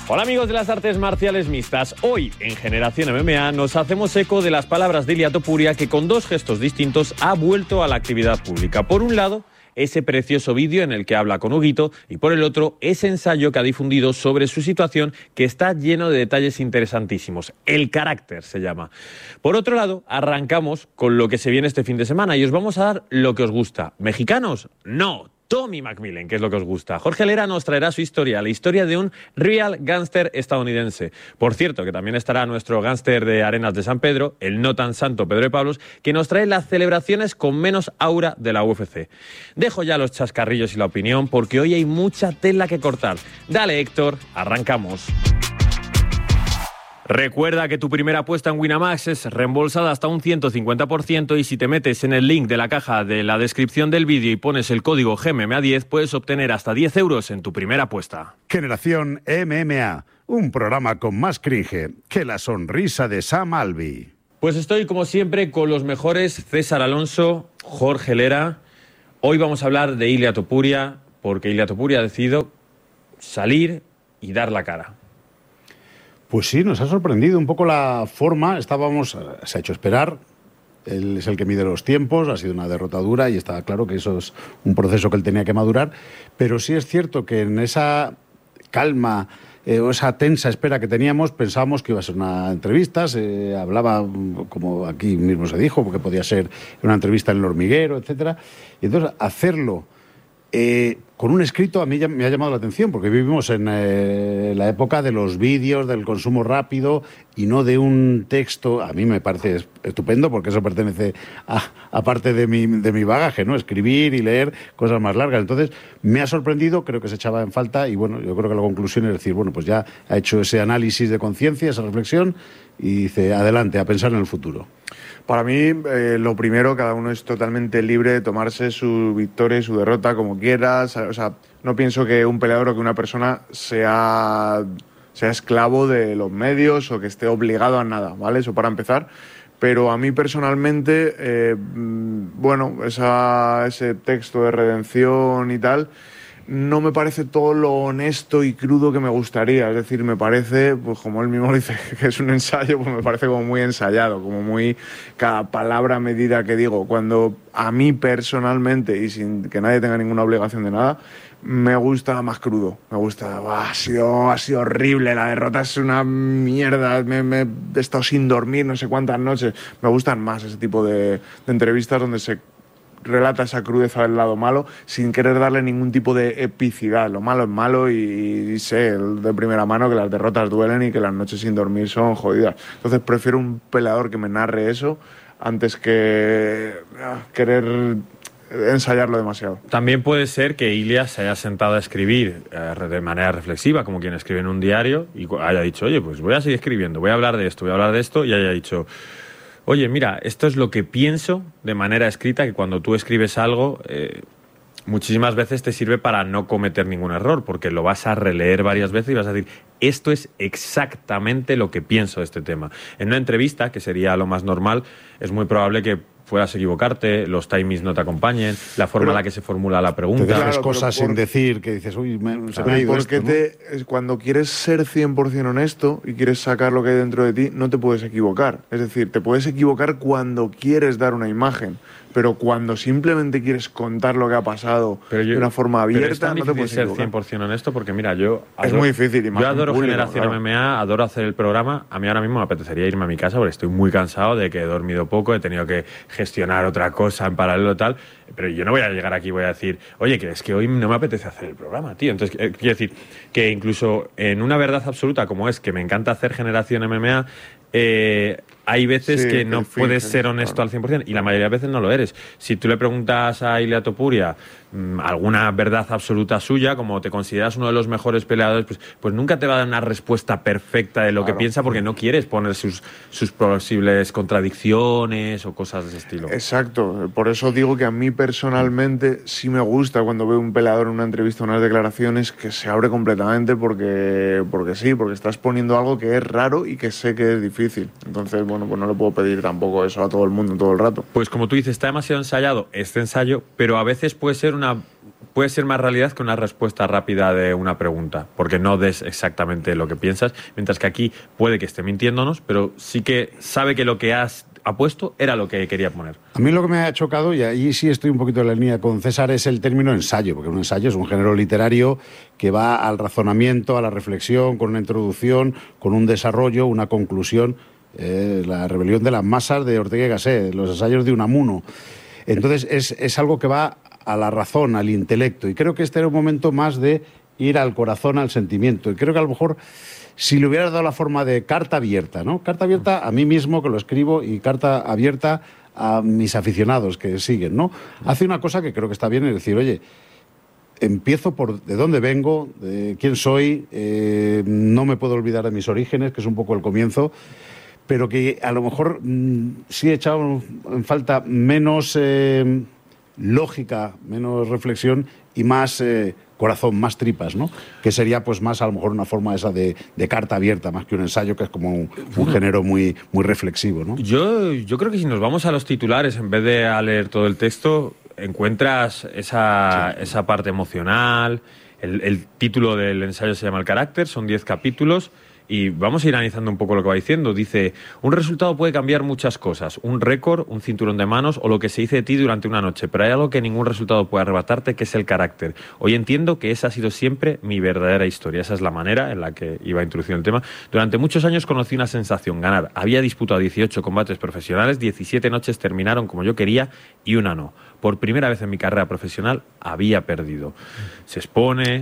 Hola amigos de las artes marciales mixtas. Hoy en Generación MMA nos hacemos eco de las palabras de Ilia Topuria, que con dos gestos distintos ha vuelto a la actividad pública. Por un lado, ese precioso vídeo en el que habla con Huguito, y por el otro, ese ensayo que ha difundido sobre su situación, que está lleno de detalles interesantísimos. El carácter se llama. Por otro lado, arrancamos con lo que se viene este fin de semana y os vamos a dar lo que os gusta. ¿Mexicanos? No. Tommy McMillan, que es lo que os gusta. Jorge Lera nos traerá su historia, la historia de un real gángster estadounidense. Por cierto, que también estará nuestro gángster de Arenas de San Pedro, el no tan santo Pedro de Pablos, que nos trae las celebraciones con menos aura de la UFC. Dejo ya los chascarrillos y la opinión, porque hoy hay mucha tela que cortar. Dale, Héctor, arrancamos. Recuerda que tu primera apuesta en Winamax es reembolsada hasta un 150% y si te metes en el link de la caja de la descripción del vídeo y pones el código GMMA10 puedes obtener hasta 10 euros en tu primera apuesta. Generación MMA, un programa con más cringe que la sonrisa de Sam Alvey. Pues estoy como siempre con los mejores, César Alonso, Jorge Lera. Hoy vamos a hablar de Ilia Topuria, porque Ilia Topuria ha decidido salir y dar la cara. Pues sí, nos ha sorprendido un poco la forma. Se ha hecho esperar. Él es el que mide los tiempos, ha sido una derrota dura y está claro que eso es un proceso que él tenía que madurar. Pero sí es cierto que en esa calma o esa tensa espera que teníamos, pensábamos que iba a ser una entrevista. Se hablaba, como aquí mismo se dijo, porque podía ser una entrevista en El Hormiguero, etcétera. Y entonces hacerlo con un escrito a mí me ha llamado la atención, porque vivimos en la época de los vídeos, del consumo rápido y no de un texto. A mí me parece estupendo, porque eso pertenece a parte de mi bagaje, ¿no? Escribir y leer cosas más largas. Entonces me ha sorprendido, creo que se echaba en falta y bueno, yo creo que la conclusión es decir, bueno, pues ya ha hecho ese análisis de conciencia, esa reflexión y dice, adelante, a pensar en el futuro. Para mí, lo primero, cada uno es totalmente libre de tomarse su victoria y su derrota como quieras. O sea, no pienso que un peleador o que una persona sea esclavo de los medios o que esté obligado a nada, ¿vale? Eso para empezar. Pero a mí personalmente, bueno, ese texto de redención y tal, no me parece todo lo honesto y crudo que me gustaría. Es decir, me parece, pues como él mismo dice que es un ensayo, pues me parece como muy ensayado, como muy cada palabra a medida que digo. Cuando a mí personalmente, y sin que nadie tenga ninguna obligación de nada, me gusta más crudo. Me gusta, ha sido horrible, la derrota es una mierda, me he estado sin dormir no sé cuántas noches. Me gustan más ese tipo de entrevistas donde se relata esa crudeza del lado malo sin querer darle ningún tipo de epicidad. Lo malo es malo y sé de primera mano que las derrotas duelen y que las noches sin dormir son jodidas. Entonces prefiero un peleador que me narre eso antes que querer ensayarlo demasiado. También puede ser que Ilia se haya sentado a escribir de manera reflexiva, como quien escribe en un diario, y haya dicho, oye, pues voy a seguir escribiendo, voy a hablar de esto, y haya dicho, oye, mira, esto es lo que pienso de manera escrita, que cuando tú escribes algo, muchísimas veces te sirve para no cometer ningún error, porque lo vas a releer varias veces y vas a decir, esto es exactamente lo que pienso de este tema. En una entrevista, que sería lo más normal, es muy probable que puedas equivocarte, los timings no te acompañen, la forma en la que se formula la pregunta. Te dejas cosas sin decir, que dices, uy, se me ha ido esto, ¿no? Cuando quieres ser 100% honesto y quieres sacar lo que hay dentro de ti, no te puedes equivocar. Es decir, te puedes equivocar cuando quieres dar una imagen, pero cuando simplemente quieres contar lo que ha pasado de una forma abierta, no te puedes ser equivocar. 100% honesto, porque mira, yo es muy difícil. Yo adoro público, Generación claro. MMA, adoro hacer el programa. A mí ahora mismo me apetecería irme a mi casa porque estoy muy cansado de que he dormido poco, he tenido que gestionar otra cosa en paralelo tal, pero yo no voy a llegar aquí y voy a decir, oye, que es que hoy no me apetece hacer el programa, tío. Entonces, quiero decir que incluso en una verdad absoluta como es que me encanta hacer Generación MMA, hay veces que no puedes ser honesto al 100% y la mayoría de veces no lo eres. Si tú le preguntas a Ilia Topuria alguna verdad absoluta suya, como te consideras uno de los mejores peleadores, pues nunca te va a dar una respuesta perfecta de lo que piensa, porque no quieres poner sus posibles contradicciones o cosas de ese estilo. Exacto, por eso digo que a mí personalmente sí me gusta cuando veo un peleador en una entrevista o unas declaraciones que se abre completamente porque estás poniendo algo que es raro y que sé que es difícil. Entonces, bueno, pues no le puedo pedir tampoco eso a todo el mundo todo el rato. Pues como tú dices, está demasiado ensayado este ensayo, pero a veces puede puede ser más realidad que una respuesta rápida de una pregunta, porque no des exactamente lo que piensas, mientras que aquí puede que esté mintiéndonos, pero sí que sabe que lo que ha puesto era lo que quería poner. A mí lo que me ha chocado, y ahí sí estoy un poquito en la línea con César, es el término ensayo, porque un ensayo es un género literario que va al razonamiento, a la reflexión, con una introducción, con un desarrollo, una conclusión. La rebelión de las masas de Ortega y Gasset, los ensayos de Unamuno. Entonces es algo que va a la razón, al intelecto, y creo que este era un momento más de ir al corazón, al sentimiento, y creo que a lo mejor si le hubieras dado la forma de carta abierta, ¿no? Carta abierta a mí mismo, que lo escribo, y carta abierta a mis aficionados que siguen, ¿no? Hace una cosa que creo que está bien, es decir, oye, empiezo por de dónde vengo, de quién soy, no me puedo olvidar de mis orígenes, que es un poco el comienzo, pero que a lo mejor sí he echado en falta menos lógica, menos reflexión y más corazón, más tripas, ¿no? Que sería pues más a lo mejor una forma esa de carta abierta, más que un ensayo, que es como un género muy reflexivo, ¿no? Yo creo que si nos vamos a los titulares, en vez de a leer todo el texto, encuentras esa parte emocional. El título del ensayo se llama El carácter, son 10 capítulos. Y vamos a ir analizando un poco lo que va diciendo. Dice, un resultado puede cambiar muchas cosas, un récord, un cinturón de manos o lo que se dice de ti durante una noche, pero hay algo que ningún resultado puede arrebatarte, que es el carácter. Hoy entiendo que esa ha sido siempre mi verdadera historia. Esa es la manera en la que iba introduciendo el tema. Durante muchos años conocí una sensación, ganar. Había disputado 18 combates profesionales, 17 noches terminaron como yo quería y una no. Por primera vez en mi carrera profesional había perdido. Se expone...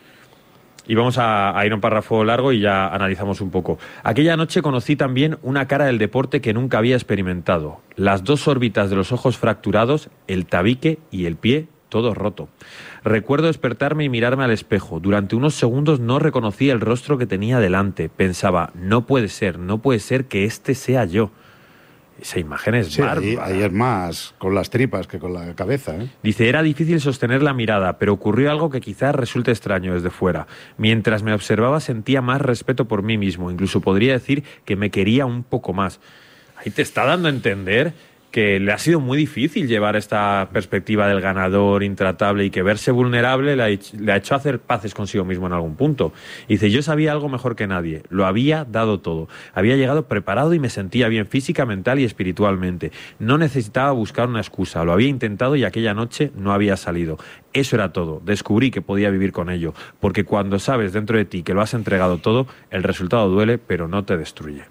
Y vamos a ir a un párrafo largo y ya analizamos un poco. Aquella noche conocí también una cara del deporte que nunca había experimentado. Las 2 órbitas de los ojos fracturados, el tabique y el pie todo roto. Recuerdo despertarme y mirarme al espejo. Durante unos segundos no reconocí el rostro que tenía delante. Pensaba, no puede ser que este sea yo. Esa imagen es bárbara. Ahí es más con las tripas que con la cabeza, ¿eh? Dice, era difícil sostener la mirada, pero ocurrió algo que quizás resulte extraño desde fuera. Mientras me observaba sentía más respeto por mí mismo, incluso podría decir que me quería un poco más. Ahí te está dando a entender que le ha sido muy difícil llevar esta perspectiva del ganador intratable y que verse vulnerable le ha hecho hacer paces consigo mismo en algún punto. Y dice, yo sabía algo mejor que nadie, lo había dado todo, había llegado preparado y me sentía bien física, mental y espiritualmente. No necesitaba buscar una excusa, lo había intentado y aquella noche no había salido. Eso era todo, descubrí que podía vivir con ello, porque cuando sabes dentro de ti que lo has entregado todo, el resultado duele, pero no te destruye.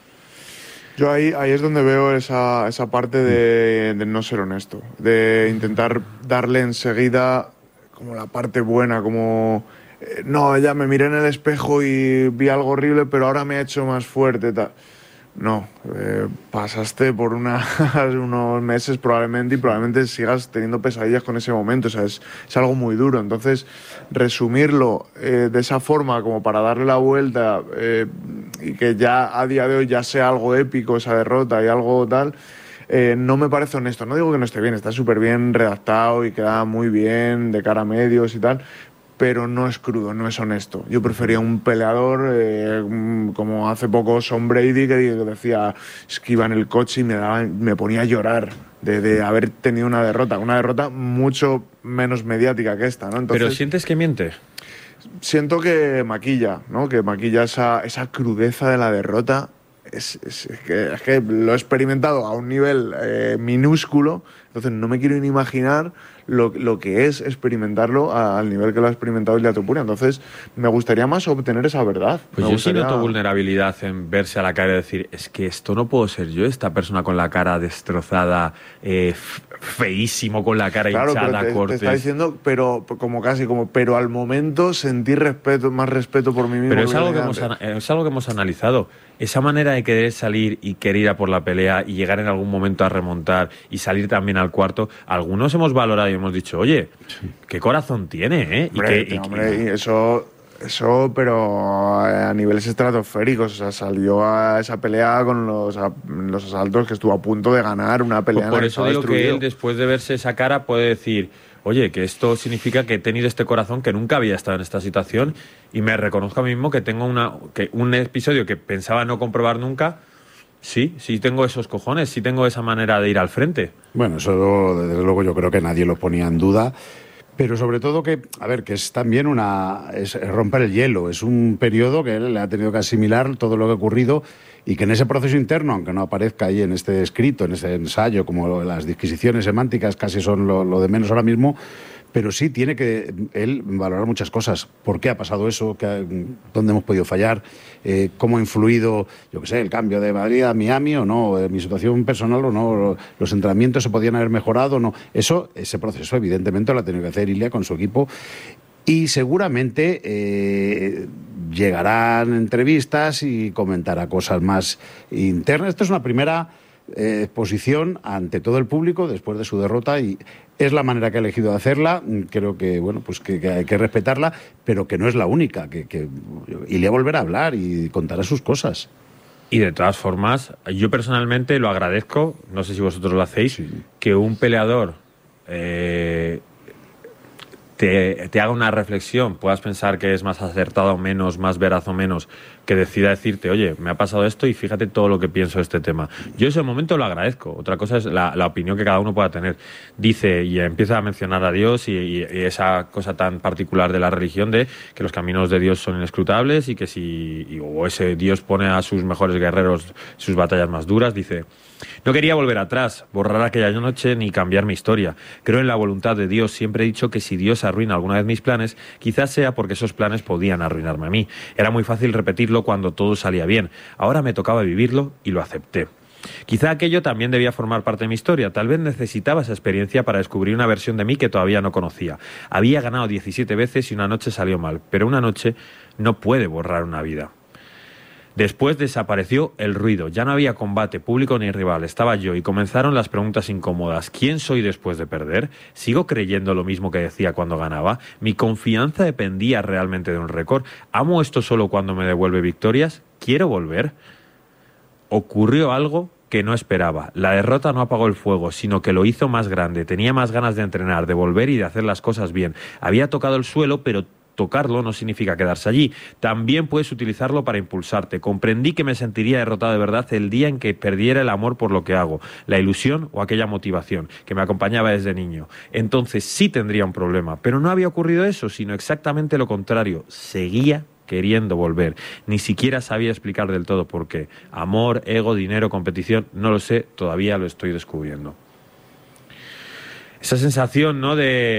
Yo ahí es donde veo esa parte de no ser honesto, de intentar darle enseguida como la parte buena, como no, ya me miré en el espejo y vi algo horrible, pero ahora me he hecho más fuerte, tal. No, pasaste por unos meses probablemente y probablemente sigas teniendo pesadillas con ese momento, o sea, es algo muy duro. Entonces, resumirlo de esa forma como para darle la vuelta y que ya a día de hoy ya sea algo épico esa derrota y algo tal, no me parece honesto. No digo que no esté bien, está súper bien redactado y queda muy bien de cara a medios y tal, pero no es crudo, no es honesto. Yo prefería un peleador como hace poco Sean Brady, que decía, es que iba en el coche y me ponía a llorar de haber tenido una derrota mucho menos mediática que esta, ¿no? Entonces, ¿pero sientes que miente? Siento que maquilla, ¿no? Que maquilla esa crudeza de la derrota. Es que lo he experimentado a un nivel minúsculo, entonces no me quiero ni imaginar lo que es experimentarlo al nivel que lo ha experimentado Ilia Topuria. Entonces me gustaría más obtener esa verdad. Pues yo sí noto vulnerabilidad en verse a la cara y decir, es que esto no puedo ser yo, esta persona con la cara destrozada, feísimo, con la cara hinchada, pero te está diciendo, pero pero al momento sentir más respeto por mí mismo. Pero es algo que hemos analizado. Esa manera de querer salir y querer ir a por la pelea y llegar en algún momento a remontar y salir también al cuarto, algunos hemos valorado y hemos dicho, oye, qué corazón tiene, ¿eh? Hombre, eso, pero a niveles estratosféricos. O sea, salió a esa pelea con los asaltos que estuvo a punto de ganar una pelea. Por eso digo que él, después de verse esa cara, puede decir, oye, que esto significa que he tenido este corazón que nunca había estado en esta situación y me reconozco a mí mismo que tengo un episodio que pensaba no comprobar nunca. Sí tengo esos cojones, sí tengo esa manera de ir al frente. Bueno, eso desde luego yo creo que nadie lo ponía en duda. Pero sobre todo que es también es romper el hielo, es un periodo que él le ha tenido que asimilar todo lo que ha ocurrido y que en ese proceso interno, aunque no aparezca ahí en este escrito, en este ensayo, como las disquisiciones semánticas casi son lo de menos ahora mismo, pero sí tiene que él valorar muchas cosas. ¿Por qué ha pasado eso? ¿Dónde hemos podido fallar? ¿Cómo ha influido, yo qué sé, el cambio de Madrid a Miami o no? ¿Mi situación personal o no? ¿Los entrenamientos se podían haber mejorado o no? Ese proceso evidentemente lo ha tenido que hacer Ilia con su equipo. Y seguramente llegarán entrevistas y comentará cosas más internas. Esto es una primera exposición ante todo el público después de su derrota y es la manera que ha elegido de hacerla. Creo que que hay que respetarla, pero que no es la única, que Ilia volverá a hablar y contará sus cosas. Y de todas formas, yo personalmente lo agradezco, no sé si vosotros lo hacéis, sí, que un peleador te haga una reflexión, puedas pensar que es más acertado o menos, más veraz o menos, que decida decirte, oye, me ha pasado esto y fíjate todo lo que pienso de este tema. Yo ese momento lo agradezco. Otra cosa es la opinión que cada uno pueda tener. Dice y empieza a mencionar a Dios y esa cosa tan particular de la religión de que los caminos de Dios son inescrutables y que o ese Dios pone a sus mejores guerreros sus batallas más duras. Dice: no quería volver atrás, borrar aquella noche ni cambiar mi historia. Creo en la voluntad de Dios. Siempre he dicho que si Dios arruina alguna vez mis planes, quizás sea porque esos planes podían arruinarme a mí. Era muy fácil repetirlo cuando todo salía bien. Ahora me tocaba vivirlo y lo acepté. Quizá aquello también debía formar parte de mi historia. Tal vez necesitaba esa experiencia para descubrir una versión de mí que todavía no conocía. Había ganado 17 veces y una noche salió mal, pero una noche no puede borrar una vida. Después desapareció el ruido, ya no había combate público ni rival, estaba yo y comenzaron las preguntas incómodas. ¿Quién soy después de perder? ¿Sigo creyendo lo mismo que decía cuando ganaba? ¿Mi confianza dependía realmente de un récord? ¿Amo esto solo cuando me devuelve victorias? ¿Quiero volver? Ocurrió algo que no esperaba. La derrota no apagó el fuego, sino que lo hizo más grande. Tenía más ganas de entrenar, de volver y de hacer las cosas bien. Había tocado el suelo, pero tocarlo no significa quedarse allí. También puedes utilizarlo para impulsarte. Comprendí que me sentiría derrotado de verdad el día en que perdiera el amor por lo que hago, la ilusión o aquella motivación que me acompañaba desde niño. Entonces sí tendría un problema, pero no había ocurrido eso, sino exactamente lo contrario. Seguía queriendo volver. Ni siquiera sabía explicar del todo por qué. Amor, ego, dinero, competición, no lo sé, todavía lo estoy descubriendo. Esa sensación, ¿no?,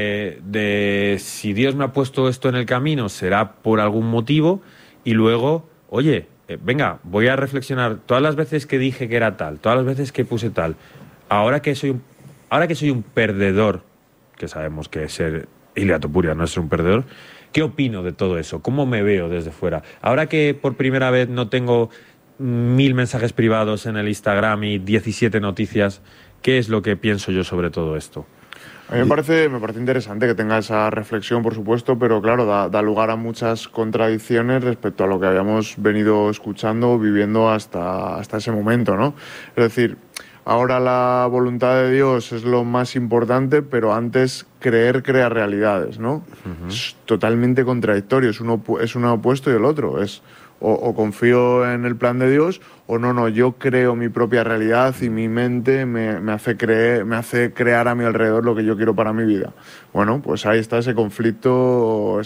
de si Dios me ha puesto esto en el camino, será por algún motivo, y luego, oye, venga, voy a reflexionar todas las veces que dije que era tal, todas las veces que puse tal, ahora que soy un perdedor, que sabemos que ser Ilia Topuria no es ser un perdedor, ¿qué opino de todo eso? ¿Cómo me veo desde fuera? Ahora que por primera vez no tengo 1000 mensajes privados en el Instagram y 17 noticias, ¿qué es lo que pienso yo sobre todo esto? A mí me parece interesante que tenga esa reflexión, por supuesto, pero claro, da lugar a muchas contradicciones respecto a lo que habíamos venido escuchando o viviendo hasta ese momento, ¿no? Es decir, ahora la voluntad de Dios es lo más importante, pero antes creer crea realidades, ¿no? Uh-huh. Es totalmente contradictorio, es uno opuesto y el otro. Es o confío en el plan de Dios o no, yo creo mi propia realidad y mi mente me hace crear a mi alrededor lo que yo quiero para mi vida. Bueno, pues ahí está ese conflicto,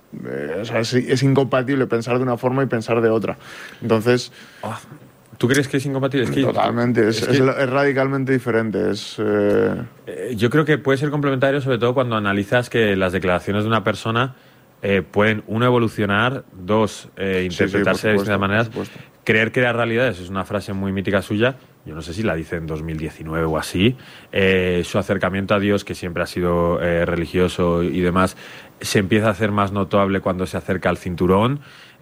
es incompatible pensar de una forma y pensar de otra. Entonces... ¿Tú crees que es incompatible? Totalmente, es radicalmente diferente. Yo creo que puede ser complementario, sobre todo cuando analizas que las declaraciones de una persona pueden, uno, evolucionar, dos, interpretarse de distintas maneras. Creer que las realidades es una frase muy mítica suya. Yo no sé si la dice en 2019 o así. Su acercamiento a Dios, que siempre ha sido religioso y demás, se empieza a hacer más notable cuando se acerca al cinturón.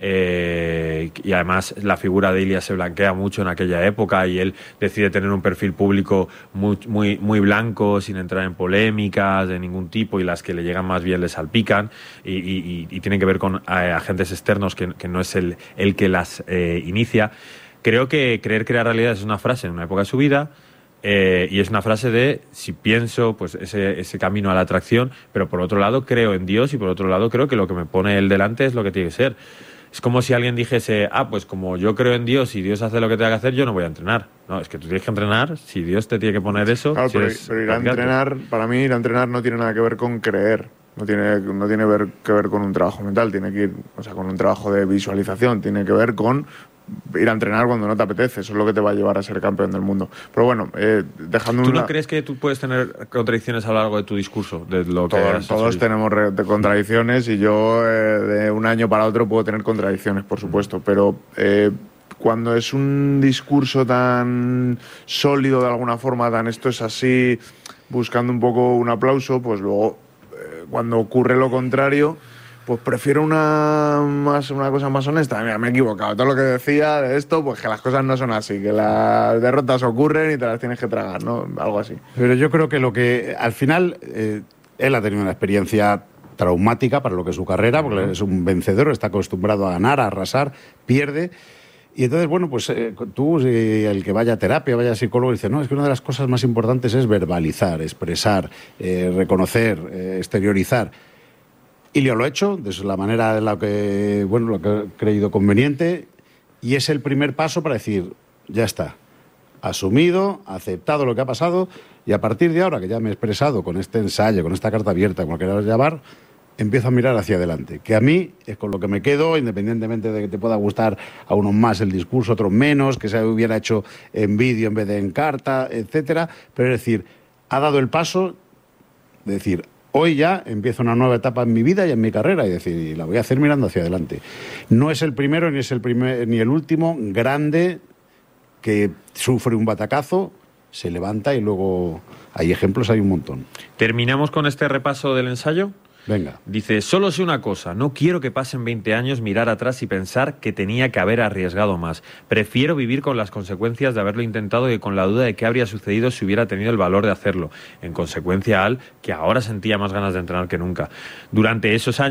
Y además la figura de Ilia se blanquea mucho en aquella época y él decide tener un perfil público muy blanco, sin entrar en polémicas de ningún tipo, y las que le llegan más bien le salpican y tienen que ver con agentes externos que no es el que las inicia. Creo que creer que la realidad es una frase en una época de su vida. Y es una frase de, si pienso, pues ese camino a la atracción, pero por otro lado creo en Dios y por otro lado creo que lo que me pone él delante es lo que tiene que ser. Es como si alguien dijese, pues como yo creo en Dios y Dios hace lo que tenga que hacer, yo no voy a entrenar. No, es que tú tienes que entrenar, si Dios te tiene que poner eso... Claro, si pero ir a entrenar, para mí ir a entrenar no tiene nada que ver con creer. No tiene que ver con un trabajo mental, tiene que ir, o sea, con un trabajo de visualización, tiene que ver con ir a entrenar cuando no te apetece. Eso es lo que te va a llevar a ser campeón del mundo. Pero bueno, dejando ¿Tú no crees que tú puedes tener contradicciones a lo largo de tu discurso? De lo que todos tenemos contradicciones y yo de un año para otro puedo tener contradicciones, por supuesto, pero cuando es un discurso tan sólido de alguna forma, tan esto es así, buscando un poco un aplauso, pues luego cuando ocurre lo contrario, pues prefiero una cosa más honesta. Mira, me he equivocado. Todo lo que decía de esto, pues que las cosas no son así, que las derrotas ocurren y te las tienes que tragar, ¿no? Algo así. Pero yo creo que lo que al final él ha tenido una experiencia traumática para lo que es su carrera, porque es un vencedor, está acostumbrado a ganar, a arrasar, pierde. Y entonces, bueno, pues tú, el que vaya a terapia, vaya a psicólogo, dice, no, es que una de las cosas más importantes es verbalizar, expresar, reconocer, exteriorizar. Y yo lo he hecho de la manera en la que, bueno, lo que he creído conveniente, y es el primer paso para decir, ya está, asumido, aceptado lo que ha pasado, y a partir de ahora que ya me he expresado con este ensayo, con esta carta abierta, como lo quieras llamar, empiezo a mirar hacia adelante, que a mí es con lo que me quedo, independientemente de que te pueda gustar a unos más el discurso, a otros menos, que se hubiera hecho en vídeo en vez de en carta, etcétera, pero es decir, ha dado el paso de decir, hoy ya empiezo una nueva etapa en mi vida y en mi carrera, y decir, y la voy a hacer mirando hacia adelante. No es el primero ni el último grande que sufre un batacazo, se levanta y luego hay ejemplos, hay un montón. ¿Terminamos con este repaso del ensayo? Venga. Dice, solo sé una cosa, no quiero que pasen 20 años, mirar atrás y pensar que tenía que haber arriesgado más. Prefiero vivir con las consecuencias de haberlo intentado y con la duda de qué habría sucedido si hubiera tenido el valor de hacerlo. En consecuencia al que ahora sentía más ganas de entrenar que nunca. Durante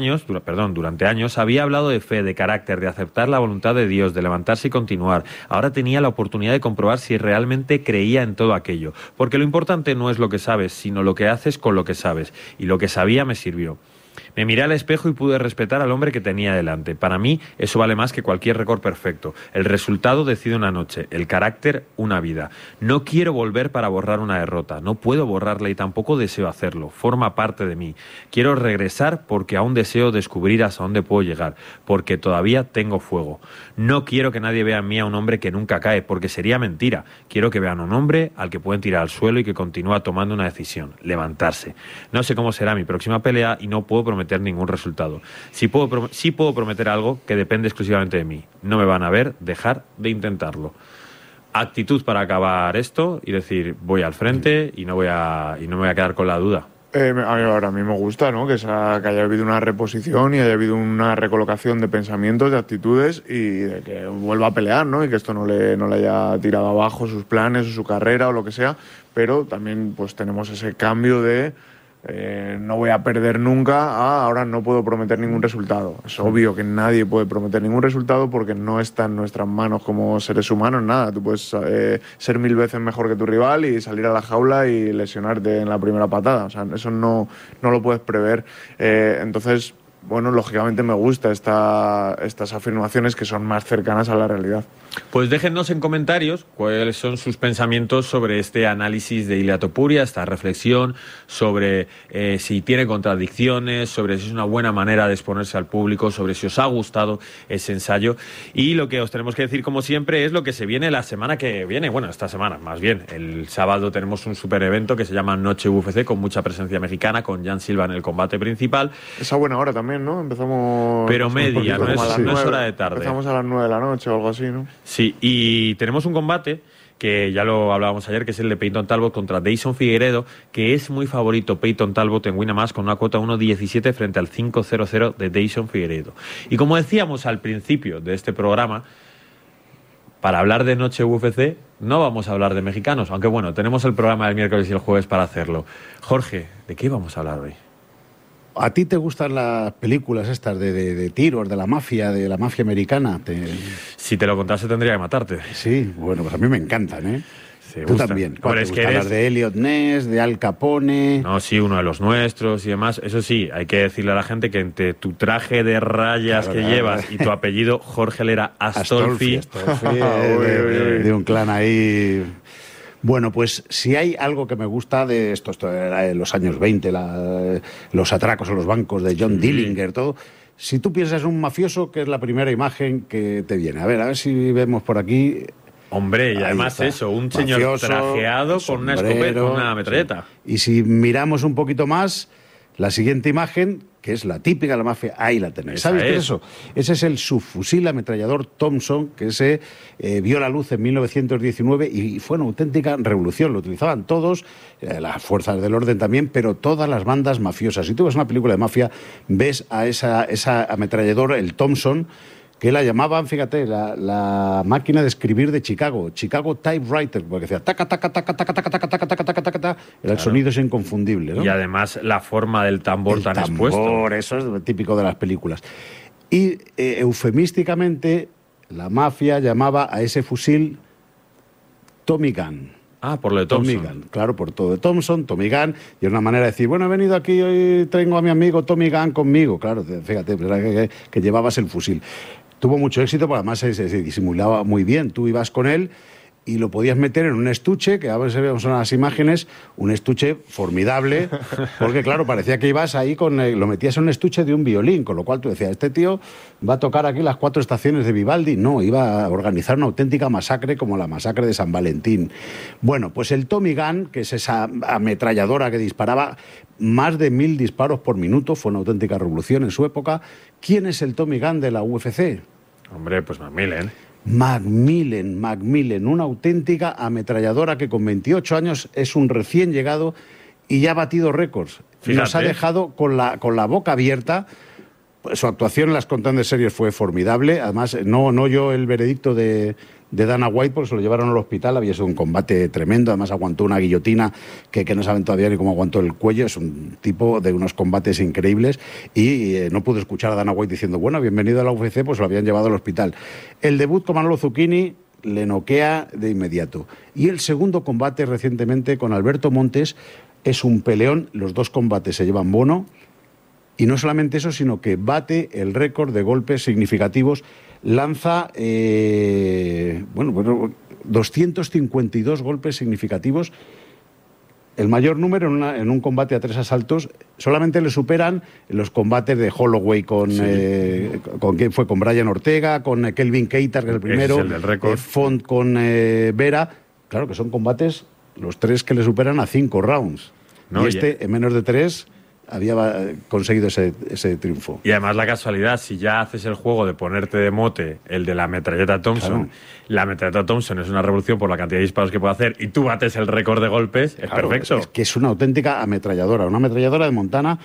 años había hablado de fe, de carácter, de aceptar la voluntad de Dios, de levantarse y continuar. Ahora tenía la oportunidad de comprobar si realmente creía en todo aquello. Porque lo importante no es lo que sabes, sino lo que haces con lo que sabes. Y lo que sabía me sirvió. Me miré al espejo y pude respetar al hombre que tenía delante. Para mí eso vale más que cualquier récord perfecto. El resultado decide una noche, el carácter una vida. No quiero volver para borrar una derrota. No puedo borrarla y tampoco deseo hacerlo. Forma parte de mí. Quiero regresar porque aún deseo descubrir hasta dónde puedo llegar. Porque todavía tengo fuego. No quiero que nadie vea en mí a un hombre que nunca cae, porque sería mentira. Quiero que vean a un hombre al que pueden tirar al suelo y que continúa tomando una decisión, levantarse. No sé cómo será mi próxima pelea y no puedo prometer ningún resultado. Sí puedo prometer algo que depende exclusivamente de mí. No me van a ver dejar de intentarlo. Actitud para acabar esto y decir, voy al frente y no me voy a quedar con la duda. A mí me gusta, ¿no? Que haya habido una reposición y haya habido una recolocación de pensamientos, de actitudes y de que vuelva a pelear, ¿no? Y que esto no le haya tirado abajo sus planes o su carrera o lo que sea, pero también pues tenemos ese cambio de no voy a perder nunca, ahora no puedo prometer ningún resultado. Es obvio que nadie puede prometer ningún resultado porque no está en nuestras manos como seres humanos, nada. Tú puedes ser 1000 veces mejor que tu rival y salir a la jaula y lesionarte en la primera patada. O sea, eso no lo puedes prever. Entonces, bueno, lógicamente me gusta estas afirmaciones que son más cercanas a la realidad. Pues déjennos en comentarios cuáles son sus pensamientos sobre este análisis de Ilia Topuria, esta reflexión sobre si tiene contradicciones, sobre si es una buena manera de exponerse al público, sobre si os ha gustado ese ensayo. Y lo que os tenemos que decir, como siempre, es lo que se viene la semana que viene. Bueno, esta semana, más bien. El sábado tenemos un super evento que se llama Noche UFC, con mucha presencia mexicana, con Jan Silva en el combate principal. Esa buena hora también, ¿no? Empezamos... Pero media, no es hora de tarde. Empezamos a las 9 de la noche o algo así, ¿no? Sí, y tenemos un combate que ya lo hablábamos ayer, que es el de Peyton Talbot contra Dayson Figueiredo, que es muy favorito Peyton Talbot en Winamax con una cuota 1.17 frente al 5.00 de Dayson Figueiredo. Y como decíamos al principio de este programa, para hablar de Noche UFC no vamos a hablar de mexicanos, aunque bueno, tenemos el programa del miércoles y el jueves para hacerlo. Jorge, ¿de qué vamos a hablar hoy? ¿A ti te gustan las películas estas de tiros, de la mafia americana? Si te lo contase tendría que matarte. Sí, bueno, pues a mí me encantan, ¿eh? Tú gustan. también. Hombre, es que las de Elliot Ness, de Al Capone... No, sí, uno de los nuestros y demás. Eso sí, hay que decirle a la gente que entre tu traje de rayas que llevas y tu apellido, Jorge Lera Astolfi. De un clan ahí... Bueno, pues si hay algo que me gusta de esto era en los años 20, los atracos a los bancos de John Dillinger, todo. Si tú piensas en un mafioso, ¿qué es la primera imagen que te viene? A ver si vemos por aquí. Hombre, y Ahí además está. eso, un señor Mafioso, trajeado con una sombrero, escopeta, con una metralleta. sí. Y si miramos un poquito más, la siguiente imagen, que es la típica de la mafia, ahí la tenéis. Esa ¿Sabes qué es es. eso? Ese es el subfusil ametrallador Thompson, que se vio la luz en 1919 y fue una auténtica revolución. Lo utilizaban todos, las fuerzas del orden también, pero todas las bandas mafiosas. Si tú ves una película de mafia, ves a esa ametrallador, el Thompson, que la llamaban, fíjate, la máquina de escribir de Chicago Typewriter, porque decía taca, taca, taca, taca, taca, taca, taca, taca, taca, taca, taca. El sonido es inconfundible, ¿no? Y además la forma del tambor tan tambor, expuesto. eso es típico de las películas. Y eufemísticamente, la mafia llamaba a ese fusil Tommy Gun. Ah, por lo de Thompson. Tommy Gun, claro, por todo de Thompson, Tommy Gun, y es una manera de decir, bueno, he venido aquí, hoy tengo a mi amigo Tommy Gun conmigo. Claro, fíjate, que llevabas el fusil. Tuvo mucho éxito, porque además se disimulaba muy bien. Tú ibas con él y lo podías meter en un estuche, que a veces vemos en las imágenes, un estuche formidable, porque claro, parecía que ibas ahí lo metías en un estuche de un violín, con lo cual tú decías, este tío va a tocar aquí las 4 estaciones de Vivaldi. No, iba a organizar una auténtica masacre como la masacre de San Valentín. Bueno, pues el Tommy Gun, que es esa ametralladora que disparaba más de 1000 disparos por minuto, fue una auténtica revolución en su época. ¿Quién es el Tommy Gun de la UFC? Hombre, pues Macmillan. Macmillan, una auténtica ametralladora que con 28 años es un recién llegado y ya ha batido récords. Fíjate. Nos ha dejado con la boca abierta. Su actuación en las contantes series fue formidable. Además, no oyó el veredicto de Dana White porque se lo llevaron al hospital. Había sido un combate tremendo. Además, aguantó una guillotina que no saben todavía ni cómo aguantó el cuello. Es un tipo de unos combates increíbles. Y no pudo escuchar a Dana White diciendo, bueno, bienvenido a la UFC, pues lo habían llevado al hospital. El debut con Manolo Zucchini le noquea de inmediato. Y el segundo combate recientemente con Alberto Montes es un peleón. Los dos combates se llevan bono. Y no solamente eso, sino que bate el récord de golpes significativos. Lanza 252 golpes significativos. El mayor número en un combate a 3 asaltos. Solamente le superan los combates de Holloway con quién fue, con Brian Ortega, con Kelvin Keita, que es el primero, Ese es el del récord. Font con Vera. Claro que son combates, los 3 que le superan a 5 rounds. No, y en menos de 3 había conseguido ese triunfo. Y además la casualidad, si ya haces el juego de ponerte de mote el de la metralleta Thompson, Claro. la metralleta Thompson es una revolución por la cantidad de disparos que puede hacer y tú bates el récord de golpes, es Claro, perfecto. Es que es una auténtica ametralladora, una ametralladora de Montana.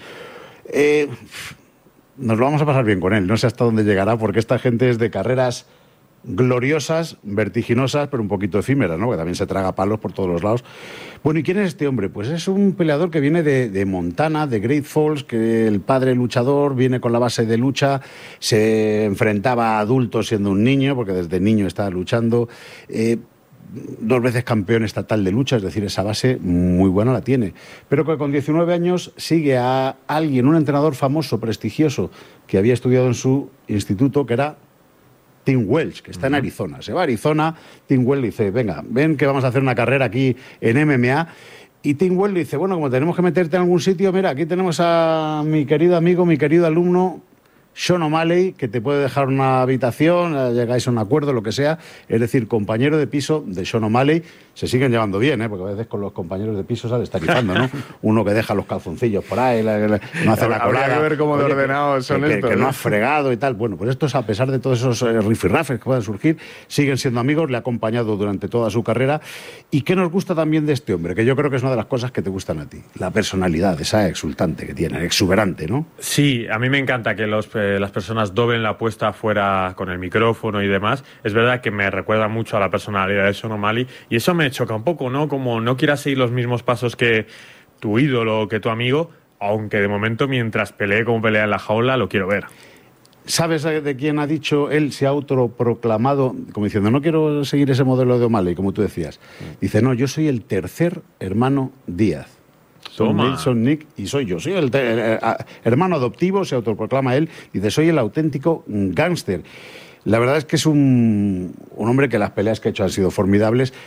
Nos lo vamos a pasar bien con él, no sé hasta dónde llegará, porque esta gente es de carreras gloriosas, vertiginosas, pero un poquito efímeras, ¿no? Que también se traga palos por todos los lados. Bueno, ¿y quién es este hombre? Pues es un peleador que viene de Montana, de Great Falls, que el padre luchador viene con la base de lucha, se enfrentaba a adultos siendo un niño, porque desde niño estaba luchando. 2 veces campeón estatal de lucha, es decir, esa base muy buena la tiene. Pero que con 19 años sigue a alguien, un entrenador famoso, prestigioso, que había estudiado en su instituto, que era Tim Welch, que está en Arizona. Se va a Arizona, Tim Welch dice, venga, ven que vamos a hacer una carrera aquí en MMA. Y Tim Welch dice, bueno, como tenemos que meterte en algún sitio, mira, aquí tenemos a mi querido amigo, mi querido alumno, Sean O'Malley, que te puede dejar una habitación, llegáis a un acuerdo, lo que sea. Es decir, compañero de piso de Sean O'Malley. Se siguen llevando bien, porque a veces con los compañeros de piso sale estarifando, ¿no? Uno que deja los calzoncillos por ahí, no hace la colada. Habría que ver cómo de ordenados son estos. Que no ha fregado y tal. Bueno, pues estos, a pesar de todos esos rifirrafes que puedan surgir, siguen siendo amigos, le ha acompañado durante toda su carrera. ¿Y qué nos gusta también de este hombre? Que yo creo que es una de las cosas que te gustan a ti. La personalidad, esa exultante que tiene, exuberante, ¿no? Sí, a mí me encanta que las personas doblen la apuesta fuera con el micrófono y demás. Es verdad que me recuerda mucho a la personalidad de Sean O'Malley y eso me choca un poco, ¿no? Como no quieras seguir los mismos pasos que tu ídolo o que tu amigo, aunque de momento mientras pelee como pelea en la jaula lo quiero ver. ¿Sabes de quién ha dicho? Él se ha autoproclamado, como diciendo, no quiero seguir ese modelo de O'Malley, como tú decías. Dice, no, yo soy el tercer hermano Díaz. Son Toma. Neil, son Nick y soy yo. Soy el hermano adoptivo, se autoproclama él. Dice, soy el auténtico gángster. La verdad es que es un hombre que las peleas que ha hecho han sido formidables.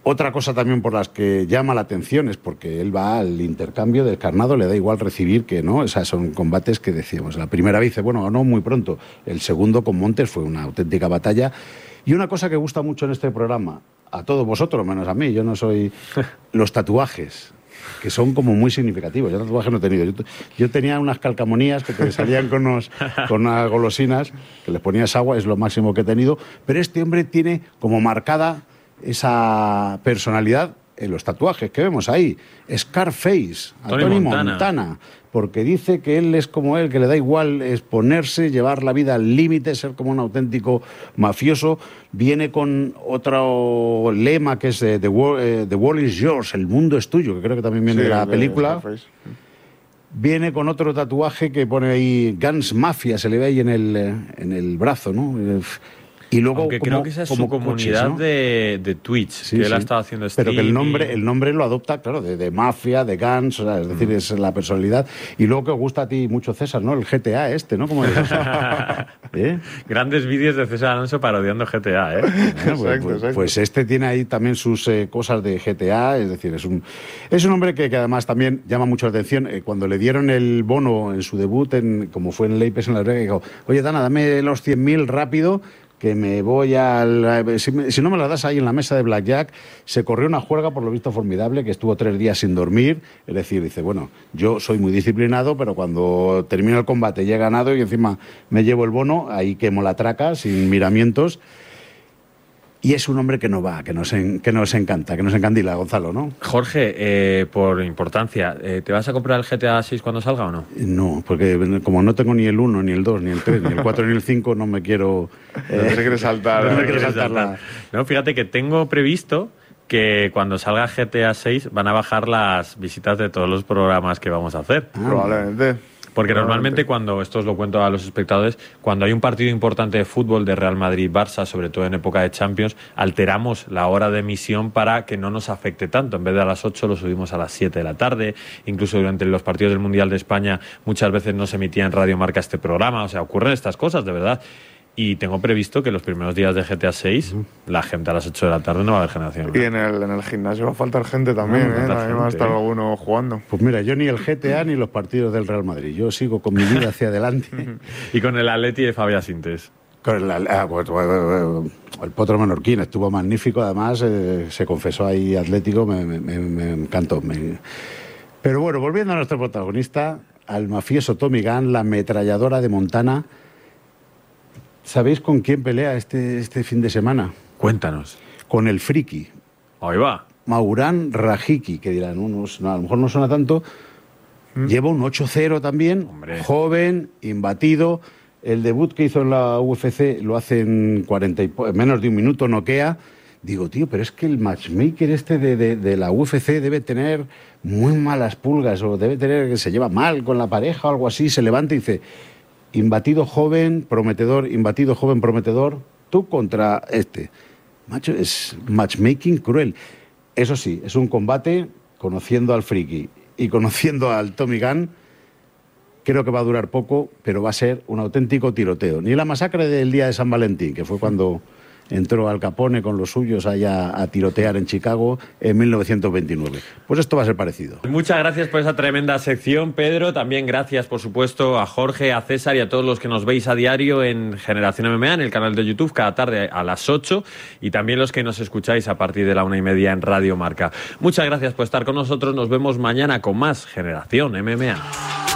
Otra cosa también por las que llama la atención es porque él va al intercambio del carnado, le da igual recibir que no. O sea, son combates que decíamos. La primera vez, bueno, no muy pronto. El segundo con Montes fue una auténtica batalla. Y una cosa que gusta mucho en este programa, a todos vosotros, menos a mí, yo no soy... los tatuajes, que son como muy significativos. Yo tatuajes no he tenido. Yo tenía unas calcamonías que te salían con unas golosinas, que les ponías agua, es lo máximo que he tenido. Pero este hombre tiene como marcada esa personalidad en los tatuajes que vemos ahí. Scarface, a Tony Montana, porque dice que él es como él, que le da igual exponerse, llevar la vida al límite, ser como un auténtico mafioso. Viene con otro lema que es The world is yours, el mundo es tuyo, que creo que también viene de la película. Viene con otro tatuaje que pone ahí Guns Mafia, se le ve ahí en el brazo, ¿no? Y luego, aunque creo que esa es su comunidad, ¿no? de Twitch, sí, que él ha estado haciendo pero que el nombre lo adopta, claro, de Mafia, de Guns, o sea, es decir, es la personalidad. Y luego que gusta a ti mucho, César, ¿no? El GTA ¿no? Como Grandes vídeos de César Alonso parodiando GTA, Bueno, exacto. Pues este tiene ahí también sus cosas de GTA, es decir, es un hombre que además también llama mucho la atención. Cuando le dieron el bono en su debut, como fue en Leipzig, en la Vega, dijo, oye, Dana, dame los 100.000 rápido, que me voy si no me la das ahí en la mesa de Blackjack. Se corrió una juerga, por lo visto, formidable, que estuvo 3 días sin dormir. Es decir, dice, bueno, yo soy muy disciplinado, pero cuando termino el combate ya he ganado y encima me llevo el bono, ahí quemo la traca, sin miramientos. Y es un hombre que no va, que nos encanta, que nos encandila, Gonzalo, ¿no? Jorge, por importancia, ¿te vas a comprar el GTA 6 cuando salga o no? No, porque como no tengo ni el 1, ni el 2, ni el 3, ni el 4, ni el 5, no me quiero... no te quieres saltar. No me quieres saltar. No, fíjate que tengo previsto que cuando salga GTA 6 van a bajar las visitas de todos los programas que vamos a hacer. Probablemente. Porque normalmente cuando, esto os lo cuento a los espectadores, cuando hay un partido importante de fútbol de Real Madrid-Barça, sobre todo en época de Champions, alteramos la hora de emisión para que no nos afecte tanto. En vez de a las 8 lo subimos a las 7 de la tarde. Incluso durante los partidos del Mundial de España muchas veces no se emitía en Radio Marca este programa. O sea, ocurren estas cosas, de verdad. Y tengo previsto que los primeros días de GTA 6 la gente a las 8 de la tarde no va a haber generación. Y en el gimnasio va a faltar gente también, También va a estar alguno jugando. Pues mira, yo ni el GTA ni los partidos del Real Madrid. Yo sigo con mi vida hacia adelante. Y con el Atleti de Fabián Sintes. Con el Potro Menorquín estuvo magnífico, además se confesó ahí atlético, me encantó. Pero bueno, volviendo a nuestro protagonista, al mafioso Tommy Gunn, la ametralladora de Montana. ¿Sabéis con quién pelea este fin de semana? Cuéntanos. Con el friki. Ahí va. Maurán Rajiki, que dirán, a lo mejor no suena tanto. Lleva un 8-0 también. Hombre. Joven, imbatido. El debut que hizo en la UFC lo hace en menos de un minuto, noquea. Digo, tío, pero es que el matchmaker de la UFC debe tener muy malas pulgas, o debe tener que se lleva mal con la pareja o algo así. Se levanta y dice... Imbatido joven, prometedor, tú contra este. Macho, es matchmaking cruel. Eso sí, es un combate, conociendo al friki y conociendo al Tommy Gunn, creo que va a durar poco, pero va a ser un auténtico tiroteo. Ni la masacre del día de San Valentín, que fue cuando entró Al Capone con los suyos allá a tirotear en Chicago en 1929. Pues esto va a ser parecido. Muchas gracias por esa tremenda sección, Pedro. También gracias, por supuesto, a Jorge, a César y a todos los que nos veis a diario en Generación MMA, en el canal de YouTube, cada tarde a las 8, y también los que nos escucháis a partir de la 1:30 en Radio Marca. Muchas gracias por estar con nosotros. Nos vemos mañana con más Generación MMA.